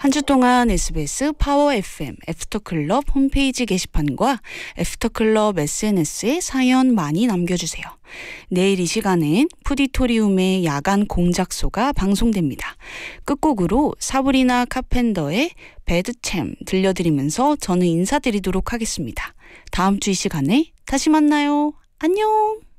한 주 동안 SBS 파워 FM 애프터클럽 홈페이지 게시판과 애프터클럽 SNS에 사연 많이 남겨주세요. 내일 이 시간엔 푸디토리움의 야간 공작소가 방송됩니다. 끝곡으로 사브리나 카펜더의 배드챔 들려드리면서 저는 인사드리도록 하겠습니다. 다음 주 이 시간에 다시 만나요. 안녕!